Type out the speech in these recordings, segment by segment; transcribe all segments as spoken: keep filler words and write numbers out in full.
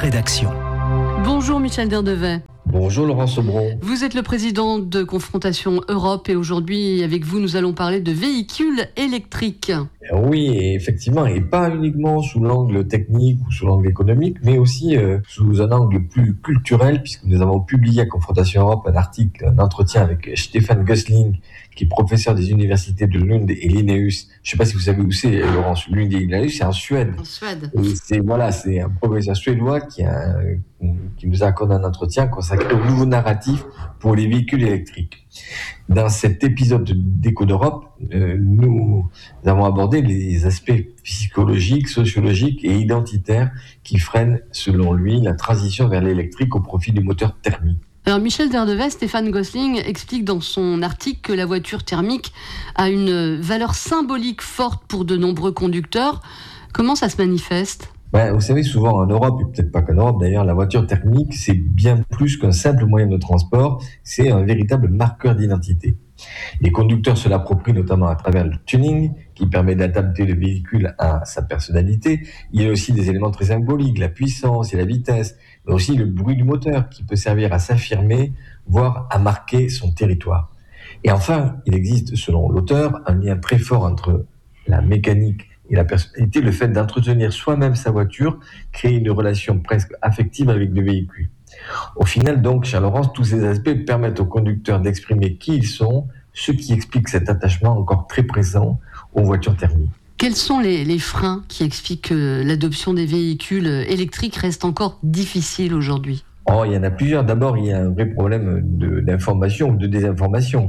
rédaction. Bonjour Michel Derdevet. Bonjour Laurent Sobron. Vous êtes le président de Confrontation Europe et aujourd'hui avec vous nous allons parler de véhicules électriques. Oui, et effectivement, et pas uniquement sous l'angle technique ou sous l'angle économique, mais aussi euh, sous un angle plus culturel, puisque nous avons publié à Confrontation Europe un article, un entretien avec Stefan Gössling, qui est professeur des universités de Lund et Linnaeus. Je ne sais pas si vous savez où c'est, Laurence. Lund et Linnaeus, c'est en Suède. En Suède. Et c'est, voilà, c'est un professeur suédois qui, a, qui nous a accordé un entretien consacré au nouveau narratif pour les véhicules électriques. Dans cet épisode d'Écho d'Europe, euh, nous avons abordé les aspects psychologiques, sociologiques et identitaires qui freinent, selon lui, la transition vers l'électrique au profit du moteur thermique. Alors Michel Derdevet, Stefan Gössling explique dans son article que la voiture thermique a une valeur symbolique forte pour de nombreux conducteurs. Comment ça se manifeste ? Ben, vous savez, souvent en Europe, et peut-être pas qu'en Europe d'ailleurs, la voiture thermique, c'est bien plus qu'un simple moyen de transport, c'est un véritable marqueur d'identité. Les conducteurs se l'approprient notamment à travers le tuning, qui permet d'adapter le véhicule à sa personnalité. Il y a aussi des éléments très symboliques, la puissance et la vitesse, mais aussi le bruit du moteur, qui peut servir à s'affirmer, voire à marquer son territoire. Et enfin, il existe, selon l'auteur, un lien très fort entre la mécanique et la personnalité, le fait d'entretenir soi-même sa voiture crée une relation presque affective avec le véhicule. Au final, donc, cher Laurence, tous ces aspects permettent aux conducteurs d'exprimer qui ils sont, ce qui explique cet attachement encore très présent aux voitures thermiques. Quels sont les, les freins qui expliquent que l'adoption des véhicules électriques reste encore difficile aujourd'hui ? Oh, il y en a plusieurs. D'abord, il y a un vrai problème de, d'information ou de désinformation.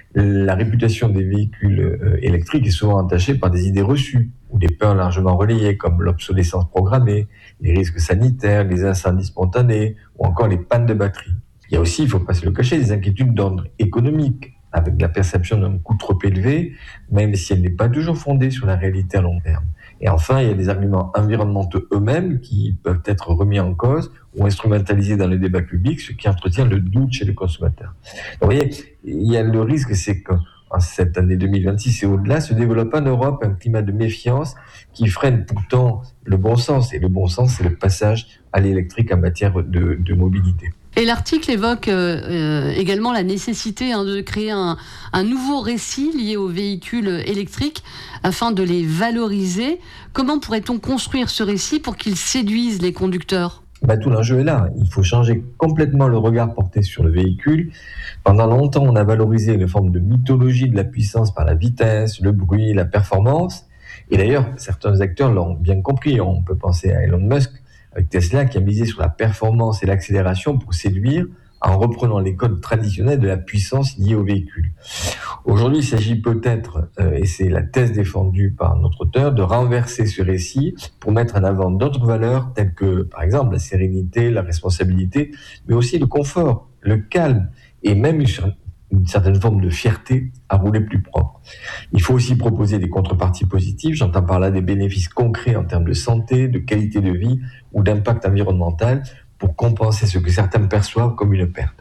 La réputation des véhicules euh, électriques est souvent entachée par des idées reçues ou des peurs largement relayées, comme l'obsolescence programmée, les risques sanitaires, les incendies spontanés ou encore les pannes de batterie. Il y a aussi, il ne faut pas se le cacher, des inquiétudes d'ordre économique, avec la perception d'un coût trop élevé, même si elle n'est pas toujours fondée sur la réalité à long terme. Et enfin, il y a des arguments environnementaux eux-mêmes qui peuvent être remis en cause ou instrumentalisés dans le débat public, ce qui entretient le doute chez les consommateurs. Donc, vous voyez, il y a le risque, c'est qu'en cette année deux mille vingt-six et au-delà, se développe en Europe un climat de méfiance qui freine pourtant le bon sens. Et le bon sens, c'est le passage à l'électrique en matière de, de mobilité. Et l'article évoque euh, également la nécessité hein, de créer un, un nouveau récit lié aux véhicules électriques afin de les valoriser. Comment pourrait-on construire ce récit pour qu'il séduise les conducteurs ? Bah, tout l'enjeu est là. Il faut changer complètement le regard porté sur le véhicule. Pendant longtemps, on a valorisé une forme de mythologie de la puissance par la vitesse, le bruit, la performance. Et d'ailleurs, certains acteurs l'ont bien compris. On peut penser à Elon Musk avec Tesla qui a misé sur la performance et l'accélération pour séduire en reprenant les codes traditionnels de la puissance liée au véhicule. Aujourd'hui, il s'agit peut-être, euh, et c'est la thèse défendue par notre auteur, de renverser ce récit pour mettre en avant d'autres valeurs telles que, par exemple, la sérénité, la responsabilité, mais aussi le confort, le calme et même une, une certaine forme de fierté à rouler plus propre. Il faut aussi proposer des contreparties positives, j'entends par là des bénéfices concrets en termes de santé, de qualité de vie ou d'impact environnemental pour compenser ce que certains perçoivent comme une perte.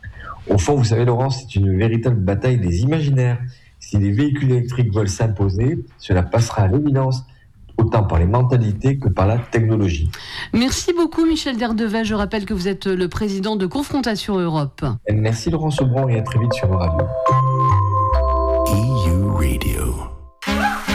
Au fond, vous savez, Laurent, c'est une véritable bataille des imaginaires. Si les véhicules électriques veulent s'imposer, cela passera à l'évidence, autant par les mentalités que par la technologie. Merci beaucoup Michel Derdevet. Je rappelle que vous êtes le président de Confrontation Europe. Merci Laurent Sobron et à très vite sur Euradio.